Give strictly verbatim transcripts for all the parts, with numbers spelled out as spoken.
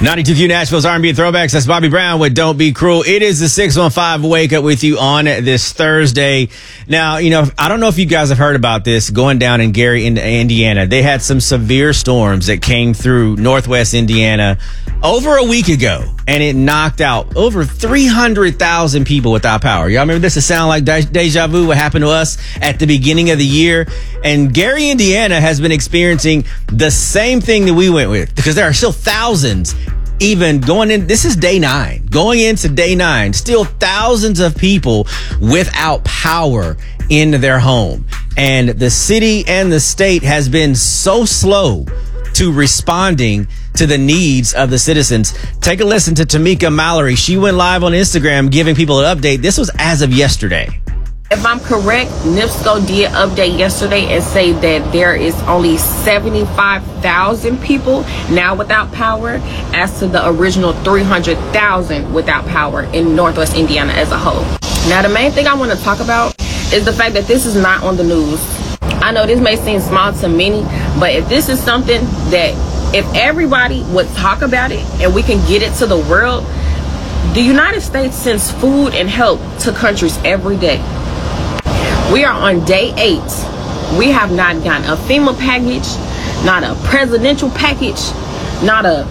ninety-two Q Nashville's R and B Throwbacks. That's Bobby Brown with Don't Be Cruel. It is the six one five Wake Up with you on this Thursday. Now, you know, I don't know if you guys have heard about this going down in Gary, Indiana. They had some severe storms that came through northwest Indiana over a week ago, and it knocked out over three hundred thousand people without power. Y'all remember this? It sound like de- deja vu, what happened to us at the beginning of the year. And Gary, Indiana has been experiencing the same thing that we went with, because there are still thousands even going in. This is day nine, going into day nine, still thousands of people without power in their home. And the city and the state has been so slow to responding to the needs of the citizens. Take a listen to Tamika Mallory. She went live on Instagram giving people an update. This was as of yesterday. If I'm correct, NIPSCO did update yesterday and say that there is only seventy-five thousand people now without power, as to the original three hundred thousand without power in Northwest Indiana as a whole. Now, the main thing I want to talk about is the fact that this is not on the news. I know this may seem small to many, but if this is something that if everybody would talk about it and we can get it to the world, the United States sends food and help to countries every day. We are on day eight. We have not gotten a FEMA package, not a presidential package, not a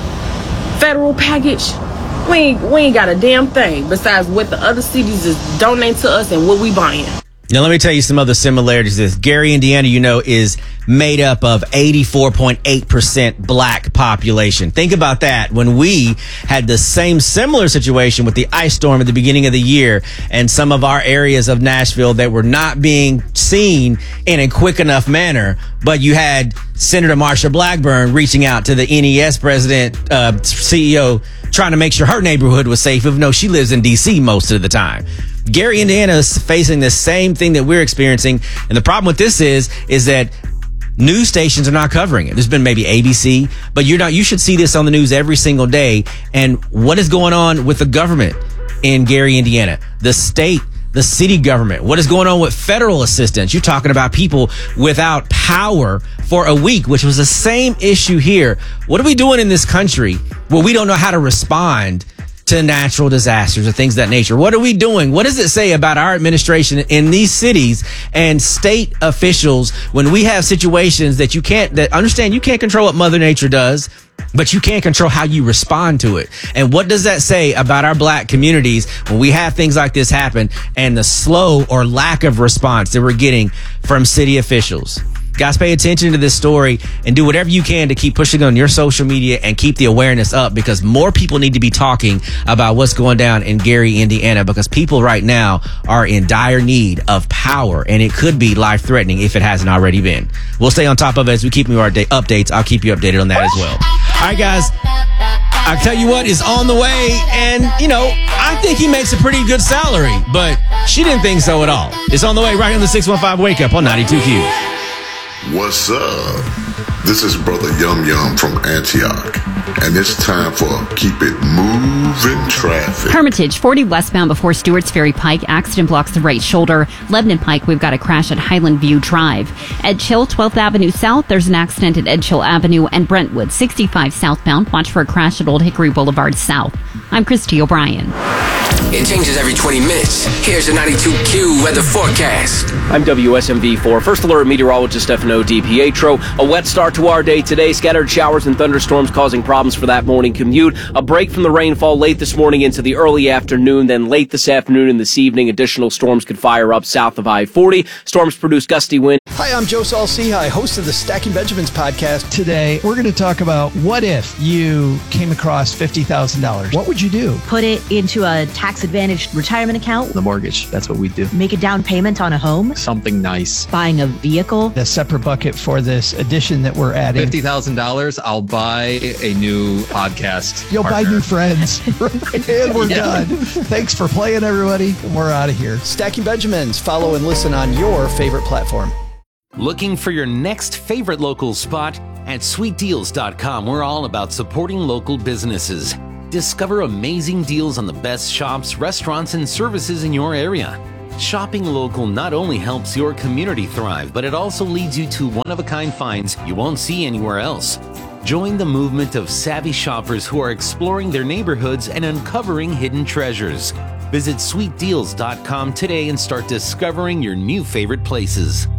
federal package. We ain't, we ain't got a damn thing besides what the other cities is donating to us and what we buying. Now, let me tell you some other similarities to this. Gary, Indiana, you know, is made up of eighty-four point eight percent black population. Think about that. When we had the same similar situation with the ice storm at the beginning of the year and some of our areas of Nashville that were not being seen in a quick enough manner, but you had Senator Marsha Blackburn reaching out to the N E S president, uh, C E O, trying to make sure her neighborhood was safe, even though she lives in D C most of the time. Gary, Indiana is facing the same thing that we're experiencing. And the problem with this is, is that news stations are not covering it. There's been maybe A B C, but you're not, you should see this on the news every single day. And what is going on with the government in Gary, Indiana? The state, the city government. What is going on with federal assistance? You're talking about people without power for a week, which was the same issue here. What are we doing in this country where we don't know how to respond to natural disasters or things of that nature? What are we doing? What does it say about our administration in these cities and state officials when we have situations that you can't, that understand you can't control what Mother Nature does, but you can't control how you respond to it? And what does that say about our black communities when we have things like this happen and the slow or lack of response that we're getting from city officials? Guys, pay attention to this story and do whatever you can to keep pushing on your social media and keep the awareness up, because more people need to be talking about what's going down in Gary, Indiana, because people right now are in dire need of power, and it could be life-threatening if it hasn't already been. We'll stay on top of it as we keep you our day updates. I'll keep you updated on that as well. All right, guys. I tell you what is on the way, and, you know, I think he makes a pretty good salary, but she didn't think so at all. It's on the way right on the six one five Wake Up on ninety-two Q. What's up? This is Brother Yum Yum from Antioch, and it's time for Keep It Moving Traffic. Hermitage, forty westbound before Stewart's Ferry Pike. Accident blocks the right shoulder. Lebanon Pike, we've got a crash at Highland View Drive. Edgehill, twelfth Avenue South, there's an accident at Edgehill Avenue. And Brentwood, sixty-five southbound, watch for a crash at Old Hickory Boulevard South. I'm Christy O'Brien. It changes every twenty minutes. Here's the ninety-two Q weather forecast. I'm W S M V four First Alert Meteorologist Stefano DiPietro. A wet start to our day today. Scattered showers and thunderstorms causing problems for that morning commute. A break from the rainfall late this morning into the early afternoon. Then late this afternoon and this evening, additional storms could fire up south of I forty. Storms produce gusty wind. Hi, I'm Joe Saul-Sehy, host of the Stacking Benjamins podcast. Today, we're going to talk about what if you came across fifty thousand dollars. What would you do? Put it into a tax-advantaged retirement account. The mortgage, that's what we do. Make a down payment on a home. Something nice. Buying a vehicle. A separate bucket for this addition that we're adding. fifty thousand dollars, I'll buy a new podcast You'll partner. buy new friends. And we're Yeah. done. Thanks for playing, everybody. We're out of here. Stacking Benjamins. Follow and listen on your favorite platform. Looking for your next favorite local spot? At sweet deals dot com, we're all about supporting local businesses. Discover amazing deals on the best shops, restaurants, and services in your area. Shopping local not only helps your community thrive, but it also leads you to one-of-a-kind finds you won't see anywhere else. Join the movement of savvy shoppers who are exploring their neighborhoods and uncovering hidden treasures. Visit sweet deals dot com today and start discovering your new favorite places.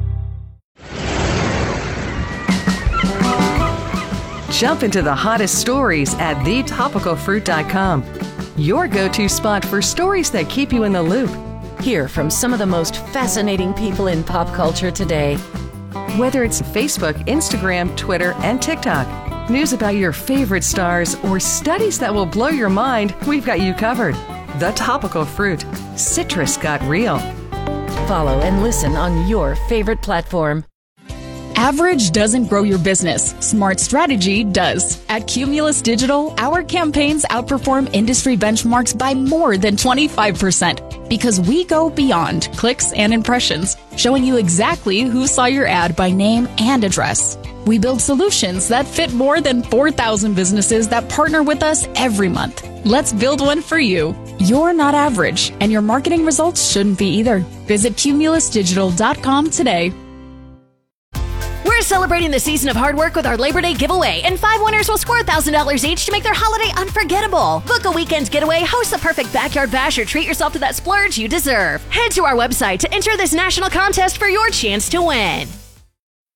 Jump into the hottest stories at the topical fruit dot com, your go-to spot for stories that keep you in the loop. Hear from some of the most fascinating people in pop culture today. Whether it's Facebook, Instagram, Twitter, and TikTok, news about your favorite stars, or studies that will blow your mind, we've got you covered. The Topical Fruit. Citrus got real. Follow and listen on your favorite platform. Average doesn't grow your business. Smart strategy does. At Cumulus Digital, our campaigns outperform industry benchmarks by more than twenty-five percent because we go beyond clicks and impressions, showing you exactly who saw your ad by name and address. We build solutions that fit more than four thousand businesses that partner with us every month. Let's build one for you. You're not average, and your marketing results shouldn't be either. Visit cumulus digital dot com today. We're celebrating the season of hard work with our Labor Day giveaway, and five winners will score one thousand dollars each to make their holiday unforgettable. Book a weekend getaway, host the perfect backyard bash, or treat yourself to that splurge you deserve. Head to our website to enter this national contest for your chance to win.